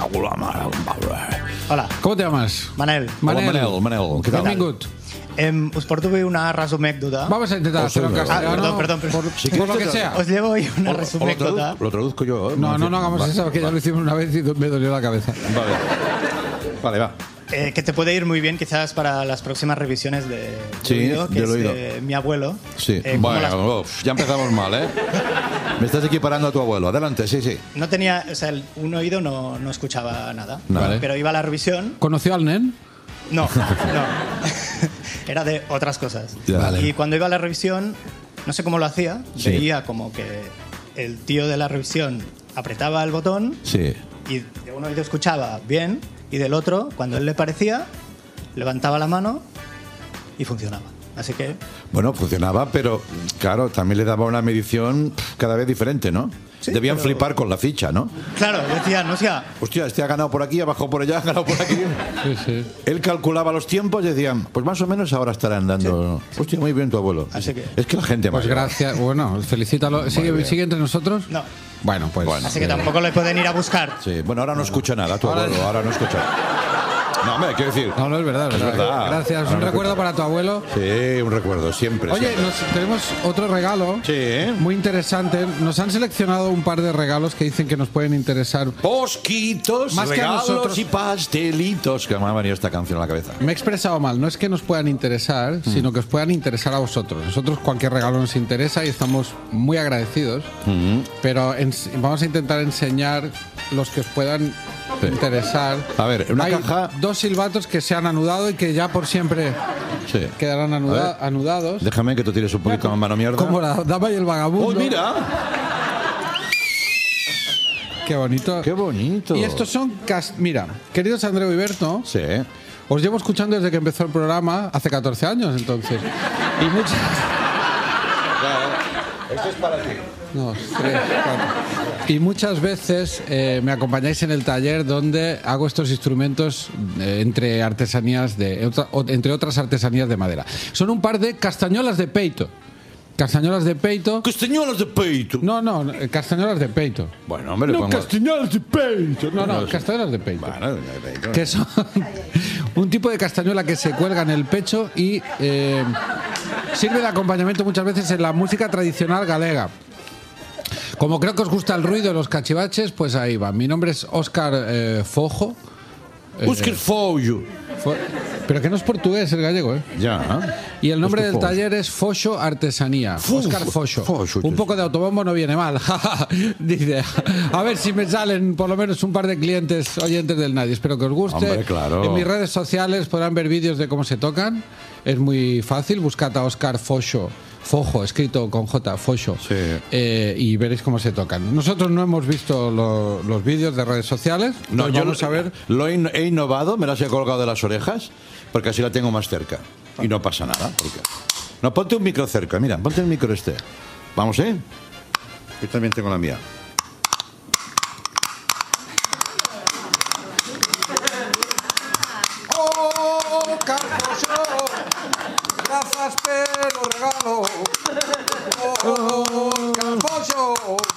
Hola. Com te llamas? Manel. Manel. Hola, Manel. ¿Qué tal? Benvingut. Us porto hoy una resumecdota. Vamos a intentar hacerlo en castellano. Perdón. Por lo que sea. Os llevo hoy una resumecdota. Lo traduzco yo. No hagamos eso, que ya lo hicimos una vez y me dolió la cabeza. Vale, va. Que te puede ir muy bien quizás para las próximas revisiones de Sí, oído, que del es oído. de mi abuelo. Sí. ¿Cómo las- Bueno, ya empezamos mal, ¿eh? Me estás equiparando a tu abuelo. Adelante, sí. No tenía, o sea, un oído no escuchaba nada. Vale. Pero iba a la revisión. ¿Conoció al nen? No. Era de otras cosas. Ya. Vale. Y cuando iba a la revisión, no sé cómo lo hacía, Sí. veía como que el tío de la revisión apretaba el botón Sí. y de un oído escuchaba bien y del otro, cuando él le parecía, levantaba la mano y funcionaba. Así que Bueno, funcionaba, pero claro, también le daba una medición cada vez diferente, ¿no? Sí, Debían pero- flipar con la ficha, ¿no? claro, decía, no sea, Hostia, este ha ganado por aquí, ha bajado por allá, ha ganado por aquí. Sí. Él calculaba los tiempos y decían, pues más o menos ahora estarán dando. Hostia, muy bien tu abuelo. Así que- Es que la gente Pues mayor. gracias. Bueno, felicítalo. ¿Sigue entre nosotros? no. Bueno, pues. Así que tampoco le pueden ir a buscar. Sí, bueno, ahora no escucha nada, tu Ahora- abuelo, ahora no escucha. No, hombre, quiero decir. No, es verdad. Es verdad. Gracias. Ahora Un no recuerdo escucha. para tu abuelo. Sí, un recuerdo, siempre. Oye, siempre. tenemos otro regalo. Sí. Muy interesante. Nos han seleccionado un par de regalos que dicen que nos pueden interesar. Posquitos, Más que a regalos nosotros. y pastelitos. Que me ha venido esta canción a la cabeza. Me he expresado mal, no es que nos puedan interesar, sino que os puedan interesar a vosotros. Nosotros cualquier regalo nos interesa y estamos muy agradecidos, pero vamos a intentar enseñar los que os puedan Sí. interesar. A ver, en una Hay caja- dos silbatos que se han anudado y que ya por siempre Sí. quedarán A ver. anudados. Déjame que tú tires un poquito más mano mierda. Como la dama y el vagabundo. ¡Oh, mira! Qué bonito. ¡Qué bonito! Y estos son... Mira, queridos Andreu y Berto, Sí. os llevo escuchando desde que empezó el programa, hace 14 años entonces. Y muchas... Esto es para ti. No, 3, 4. Y muchas veces me acompañáis en el taller donde hago estos instrumentos entre otras artesanías de madera. Son un par de castañolas de peito. Castañolas de peito. Castañuelas de peito. No, castañolas de peito. Bueno, hombre, le No, pongo. castañolas de peito. No, No, castañolas de peito. Bueno, de peito. Que son un tipo de castañuela que se cuelga en el pecho y sirve de acompañamiento muchas veces en la música tradicional galega. Como creo que os gusta el ruido de los cachivaches, pues ahí va. Mi nombre es Óscar Fojo. Óscar Fojo. Pero que no es portugués, es gallego, ¿eh? Ya. Y el nombre Óscar del Fojo. taller es Foxo Artesanía. Óscar Foxo. Foxo, Un poco de autobombo no viene mal. Dice, a ver si me salen por lo menos un par de clientes oyentes del Nadie. Espero que os guste. Hombre, claro. En mis redes sociales podrán ver vídeos de cómo se tocan. Es muy fácil. Buscad a Óscar Foxo. Fojo, escrito con J, Foxo. Sí. Y veréis cómo se tocan. Nosotros no hemos visto los vídeos de redes sociales. No, yo vamos a ver. Lo he innovado, me las he colgado de las orejas, porque así la tengo más cerca. Y no pasa nada. No, ponte un micro cerca, mira, ponte el micro este. Vamos, ¿eh? Yo también tengo la mía. Oh, Carfoso, gracias pelo regalo. Oh, Carfoso,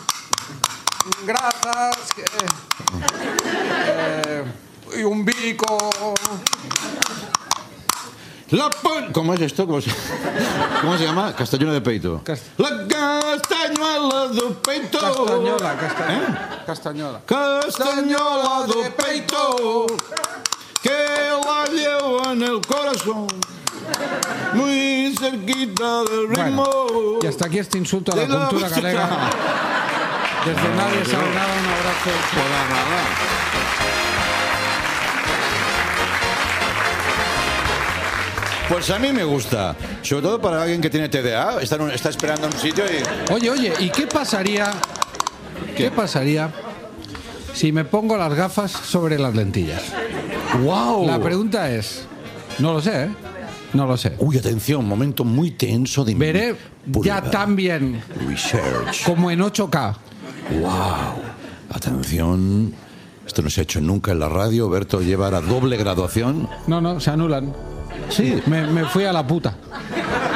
gracias. Y un bico. ¿Cómo es esto? ¿Cómo se llama? Castañuela de peito. La castañuela de peito. Castañola, ¿Eh? castañola. Castañuela de peito. Que la llevo en el corazón. Muy cerquita del ritmo. Bueno, y hasta aquí este insulto a la de la cultura música. galega. Desde Nadie se ha dado un abrazo. Joder, nada. Pues a mí me gusta, sobre todo para alguien que tiene TDA, está esperando en un sitio y... Oye, ¿y qué pasaría? ¿Qué pasaría si me pongo las gafas sobre las lentillas? ¡Wow! La pregunta es, no lo sé, ¿eh? No lo sé. Uy, atención, momento muy tenso de Veré ya prueba. tan bien Research. como en 8K. ¡Wow! Atención, esto no se ha hecho nunca en la radio. Berto lleva la doble graduación. No, se anulan. Sí. Me fui a la puta.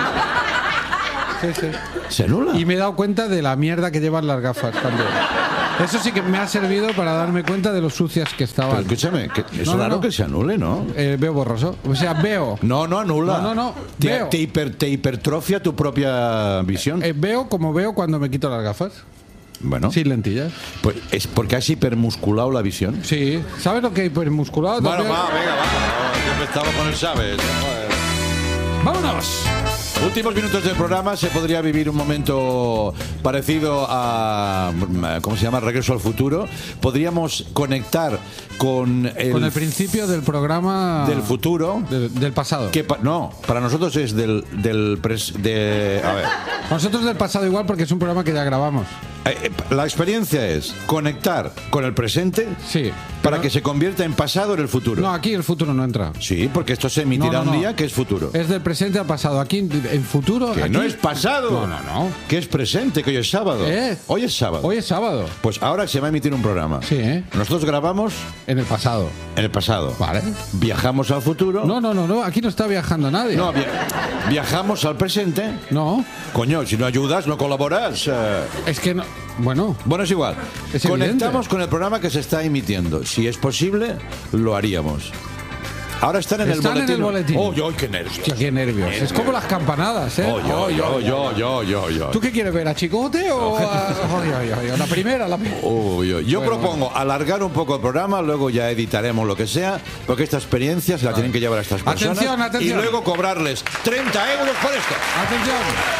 Sí. ¿Se anula? Y me he dado cuenta de la mierda que llevan las gafas también. Eso sí que me ha servido para darme cuenta de lo sucias que Pero estaban. escúchame, que es No, raro no. que se anule, ¿no? Veo borroso. O sea, veo. No anula. No. Te, Veo. te hipertrofia tu propia visión. Veo como veo cuando me quito las gafas. Bueno, Sin lentillas. pues es porque has hipermusculado la visión. Sí. ¿Sabes lo que hay hipermusculado? Bueno, también? venga, va. Siempre estaba con el sabes. ¡Vámonos! Últimos minutos del programa. Se podría vivir un momento parecido a, ¿cómo se llama? Regreso al futuro. Podríamos conectar con Con el principio del programa. del futuro. Del pasado. Que no, para nosotros es a ver. Nosotros del pasado igual porque es un programa que ya grabamos. La experiencia es conectar con el presente Sí. para pero- que se convierta en pasado en el futuro. No, aquí el futuro no entra. Sí, porque esto se emitirá No. un día que es futuro. Es del presente al pasado. Aquí en futuro. Que aquí- no es pasado. No. Que es presente, que hoy es sábado. Hoy es sábado. Hoy es sábado. Pues ahora se va a emitir un programa. Sí, ¿eh? Nosotros grabamos En el pasado. en el pasado. Vale. Viajamos al futuro. No. Aquí no está viajando nadie. No, viajamos al presente. No. Coño, si no ayudas, no colaboras. Es que no. Bueno. Bueno, es igual. Es Conectamos evidente. con el programa que se está emitiendo. Si es posible, lo haríamos. Ahora están en Están en el el boletín. boletín. ¡Oh, qué nervios! Hostia, qué nervios. Es como las campanadas, ¿eh? Yo. ¿Tú qué quieres ver? ¿A Chicote o a.? Oy. La primera. Yo Bueno, propongo alargar un poco el programa, luego ya editaremos lo que sea, porque esta experiencia se la tienen que llevar a estas personas. Atención. Y luego cobrarles 30 euros por esto. Atención.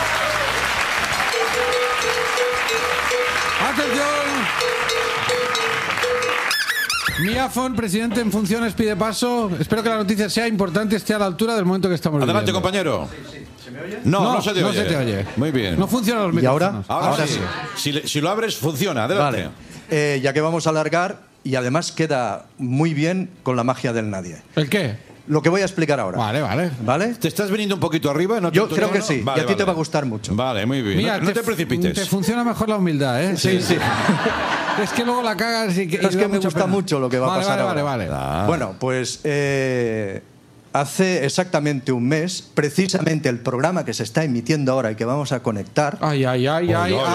Miafon, presidente en funciones, pide paso. Espero que la noticia sea importante y esté a la altura del momento que estamos Adelante, viviendo. compañero. No se te oye. No se te oye. Muy bien. No funcionan los ¿Y ahora? micrófonos. Ahora sí. sí. Si lo abres, funciona. Adelante. Vale. Ya que vamos a alargar, y además queda muy bien con la magia del nadie. ¿El qué? Lo que voy a explicar ahora. Vale. ¿Vale? ¿Te estás viniendo un poquito arriba? ¿No Yo te- creo no, que no? sí. Vale, y a ti te vale. va a gustar mucho. Vale, muy bien. Mira, no te precipites. Te funciona mejor la humildad, ¿eh? Sí. Es que luego la cagas y Pero es y que da me mucha gusta pena. mucho lo que va a pasar ahora. Vale. Bueno, pues hace exactamente un mes, precisamente el programa que se está emitiendo ahora y que vamos a conectar. Ay. Ay.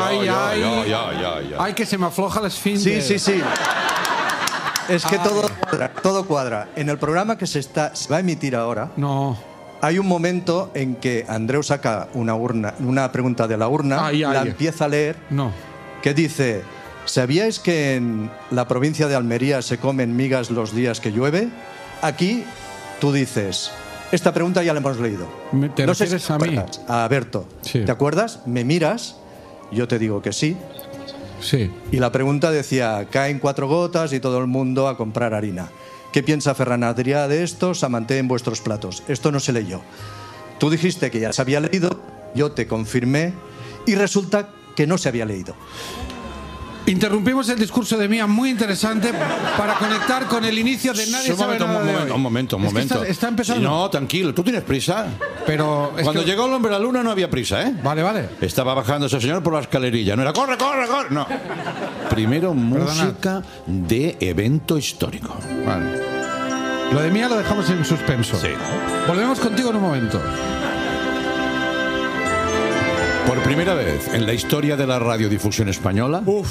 Ay, que se me afloja el esfínter. Sí. Es que todo cuadra. En el programa que se va a emitir ahora, No. hay un momento en que Andreu saca una pregunta de la urna, Ay. la empieza a leer, No. que dice: ¿sabíais que en la provincia de Almería se comen migas los días que llueve? Aquí tú dices, esta pregunta ya la hemos leído. ¿Te No sé refieres si a te mí? acuerdas, a Berto. Sí. ¿Te acuerdas? Me miras, yo te digo que sí. Sí. Y la pregunta decía, caen 4 gotas y todo el mundo a comprar harina. ¿Qué piensa Ferran Adrià de esto? Samanté en vuestros platos. Esto no se leyó. Tú dijiste que ya se había leído, yo te confirmé y resulta que no se había leído. Interrumpimos el discurso de Mía, muy interesante, para conectar con el inicio de Nadie sabe nada de hoy. Un momento. Es que está empezando. No, tranquilo. ¿Tú tienes prisa? Pero es Cuando que- llegó el hombre a la luna no había prisa, ¿eh? Vale. Estaba bajando ese señor por la escalerilla. No era corre. No. Primero música de evento histórico. Vale. Lo de Mía lo dejamos en suspenso. Sí. Volvemos contigo en un momento. Por primera vez en la historia de la radiodifusión española, un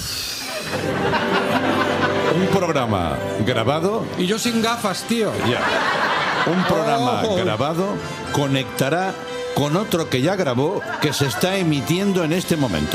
programa grabado, Y yo sin gafas, tío. un programa Oh. grabado conectará con otro que ya grabó, que se está emitiendo en este momento.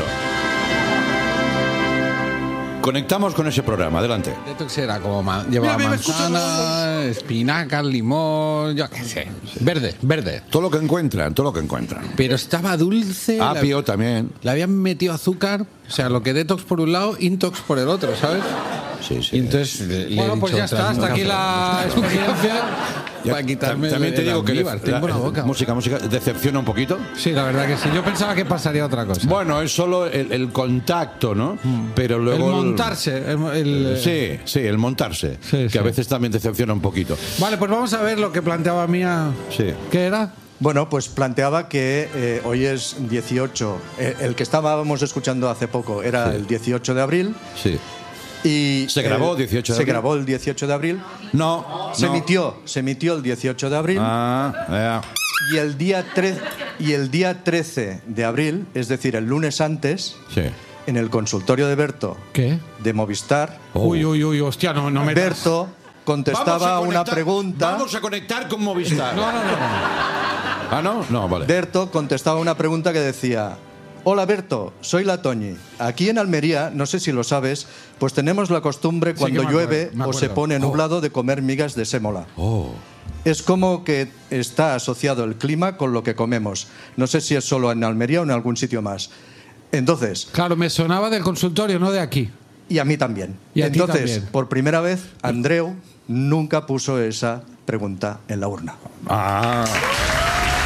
Conectamos con ese programa, adelante. Detox era como llevaba Mira, manzana, espinacas, limón, yo qué sé. Verde. Todo lo que encuentran. Pero estaba dulce. Apio también. Le habían metido azúcar. O sea, lo que detox por un lado, intox por el otro, ¿sabes? Sí. Y entonces le he Bueno, pues dicho ya está, hasta aquí la experiencia. para quitarme También te el digo que almíbar. Tengo la boca. música decepciona un poquito. Sí, la verdad que sí. Yo pensaba que pasaría otra cosa. Bueno, es solo el contacto, ¿no? Pero luego el montarse. Sí, el montarse, Sí, que sí. a veces también decepciona un poquito. Vale, pues vamos a ver lo que planteaba Mía. Sí. ¿Qué era? Bueno, pues planteaba que hoy es 18. El que estábamos escuchando hace poco era Sí. el 18 de abril. Sí. Y ¿Se grabó 18 de Se abril? grabó el 18 de abril. No. Se no. emitió el 18 de abril. Y el día 13 de abril, es decir, el lunes antes, sí. En el consultorio de Berto, ¿Qué? de Movistar, Uy, hostia, no me Berto contestaba una conectar- pregunta. Vamos a conectar con Movistar. No. ¿Ah, no? No, vale. Berto contestaba una pregunta que decía: hola Berto, soy la Toñi. Aquí en Almería, no sé si lo sabes, pues tenemos la costumbre Sí cuando que me llueve acuerdo, me o se acuerdo. pone nublado de comer migas de sémola. Es como que está asociado el clima con lo que comemos. No sé si es solo en Almería o en algún sitio más. Entonces, Claro, me sonaba del consultorio, no de aquí. y a mí también. Y a ti Entonces, también. por primera vez, Andreu nunca puso esa pregunta en la urna. Ah.